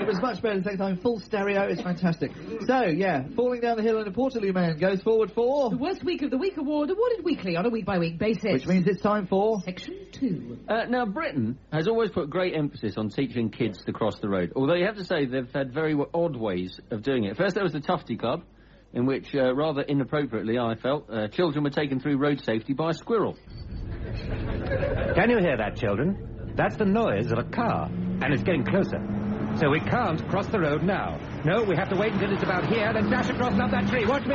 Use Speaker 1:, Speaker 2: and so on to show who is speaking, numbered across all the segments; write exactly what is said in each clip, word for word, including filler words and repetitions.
Speaker 1: It was much better the second time. Full stereo. It's fantastic. So, yeah, falling down the hill in a Portaloo man goes forward for...
Speaker 2: The Worst Week of the Week award, awarded weekly on a week-by-week basis.
Speaker 1: Which means it's time for...
Speaker 2: Section two.
Speaker 3: Uh, now, Britain has always put great emphasis on teaching kids to cross the road, although you have to say they've had very w- odd ways of doing it. First, there was the Tufty Club, in which, uh, rather inappropriately, I felt, uh, children were taken through road safety by a squirrel.
Speaker 4: Can you hear that, children? That's the noise of a car, and it's getting closer. So we can't cross the road now. No, we have to wait until it's about here, then dash across and up that tree. Watch me!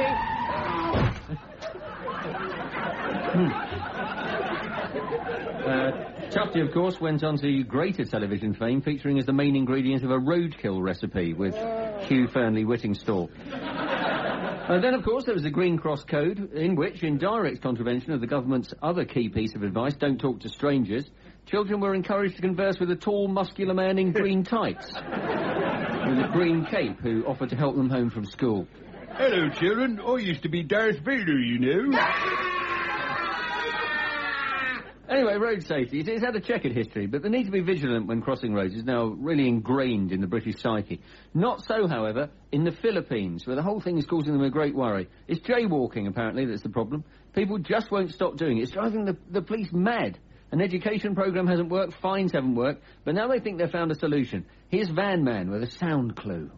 Speaker 3: uh, Tufty, of course, went on to greater television fame, featuring as the main ingredient of a roadkill recipe with Hugh Fearnley-Whittingstall. Uh, then, of course, there was the Green Cross Code, in which, in direct contravention of the government's other key piece of advice, don't talk to strangers, children were encouraged to converse with a tall, muscular man in green tights, with a green cape, who offered to help them home from school.
Speaker 5: Hello, children. I used to be Darth Vader, you know.
Speaker 3: Anyway, road safety. It's had a checkered history, but the need to be vigilant when crossing roads is now really ingrained in the British psyche. Not so, however, in the Philippines, where the whole thing is causing them a great worry. It's jaywalking, apparently, that's the problem. People just won't stop doing it. It's driving the, the police mad. An education programme hasn't worked, fines haven't worked, but now they think they've found a solution. Here's Van Man with a sound clue.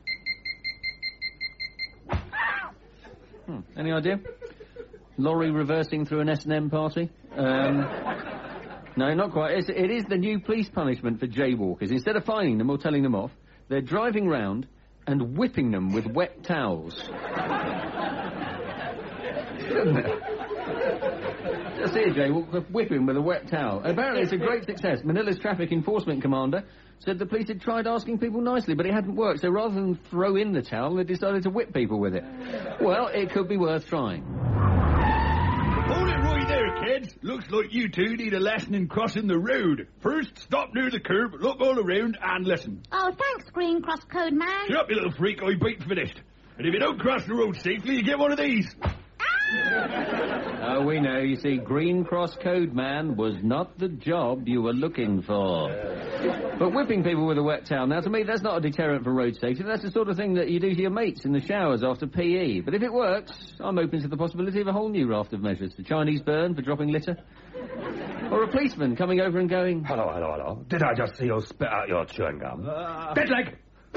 Speaker 3: Hmm, any idea? Lorry reversing through an S and M party? Um... No, not quite. It's, it is the new police punishment for jaywalkers. Instead of fining them or telling them off, they're driving round and whipping them with wet towels. Just see a jaywalker whipping with a wet towel. Apparently it's a great success. Manila's traffic enforcement commander said the police had tried asking people nicely, but it hadn't worked, so rather than throw in the towel, they decided to whip people with it. Well, it could be worth trying.
Speaker 5: Hold it right there, kids. Looks like you two need a lesson in crossing the road. First, stop near the curb, look all around, and listen.
Speaker 6: Oh, thanks, Green Cross Code Man.
Speaker 5: Shut up, you little freak. I beat finished. And if you don't cross the road safely, you get one of these.
Speaker 3: Oh, we know. You see, Green Cross Code Man was not the job you were looking for. But whipping people with a wet towel, now, to me, that's not a deterrent for road safety. That's the sort of thing that you do to your mates in the showers after P E. But if it works, I'm open to the possibility of a whole new raft of measures. The Chinese burn for dropping litter. Or a policeman coming over and going...
Speaker 4: Hello, hello, hello. Did I just see you spit out your chewing gum? Uh... Dead leg!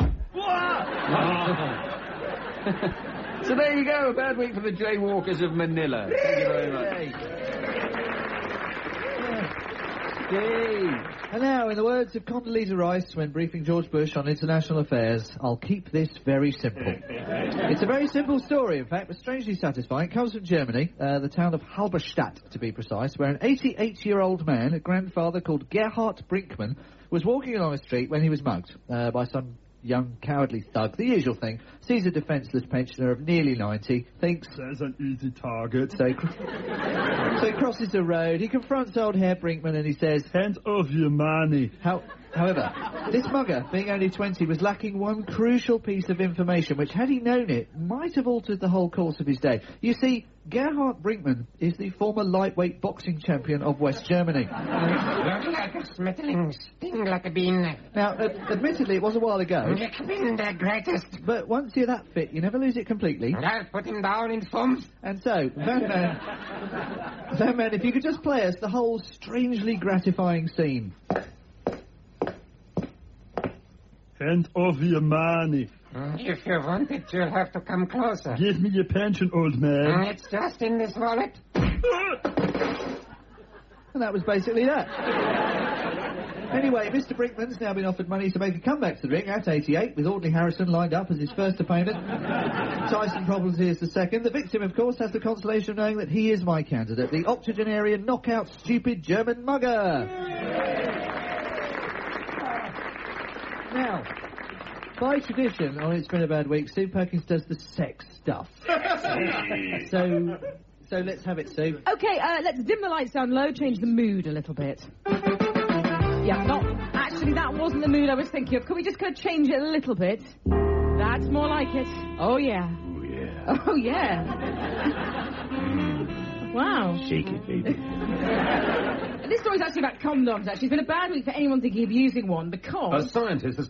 Speaker 3: So there you go, a bad week for the jaywalkers of Manila. Thank you very much.
Speaker 1: Yay. And now, in the words of Condoleezza Rice when briefing George Bush on international affairs, I'll keep this very simple. It's a very simple story, in fact, but strangely satisfying. It comes from Germany, uh, the town of Halberstadt, to be precise, where an eighty-eight-year-old man, a grandfather called Gerhard Brinkmann, was walking along a street when he was mugged uh, by some young, cowardly thug. The usual thing. Sees a defenceless pensioner of nearly ninety, thinks...
Speaker 5: There's an easy target.
Speaker 1: So he, cr- so he crosses the road, he confronts old Herr Brinkmann and he says...
Speaker 5: Hands off your money.
Speaker 1: How... However, this mugger, being only twenty, was lacking one crucial piece of information which, had he known it, might have altered the whole course of his day. You see, Gerhard Brinkmann is the former lightweight boxing champion of West Germany.
Speaker 7: Look like a smittling, sting like a bean.
Speaker 1: Now, ad- admittedly, it was a while ago.
Speaker 7: I've been the greatest.
Speaker 1: But once you're that fit, you never lose it completely.
Speaker 7: I'll put him down in stumps.
Speaker 1: And so, Van Man... Van Man, if you could just play us the whole strangely gratifying scene.
Speaker 5: Hands off your money.
Speaker 7: If you want it, you'll have to come closer.
Speaker 5: Give me your pension, old man.
Speaker 7: It's just in this wallet.
Speaker 1: And that was basically that. Anyway, Mister Brinkman's now been offered money to make a comeback to the ring at eighty-eight, with Audley Harrison lined up as his first opponent. Tyson Problems is the second. The victim, of course, has the consolation of knowing that he is my candidate, the octogenarian knockout stupid German mugger. Now, by tradition, on It's Been a Bad Week, Steve Perkins does the sex stuff. so, so let's have it, Steve.
Speaker 2: Okay, uh, let's dim the lights down low, change the mood a little bit. Yeah, not... Actually, that wasn't the mood I was thinking of. Could we just kind of change it a little bit? That's more like it. Oh, yeah.
Speaker 5: Oh, yeah.
Speaker 2: Oh, yeah. Wow.
Speaker 4: Shake it, baby.
Speaker 2: This story's actually about condoms, actually. It's been a bad week for anyone thinking of using one, because...
Speaker 4: A scientist has